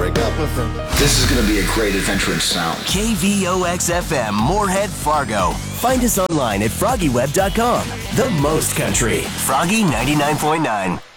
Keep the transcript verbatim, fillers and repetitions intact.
break up with him. This is going to be a great adventure in sound. K V O X F M, Moorhead, Fargo. Find us online at froggy web dot com. The most country. Froggy ninety-nine point nine.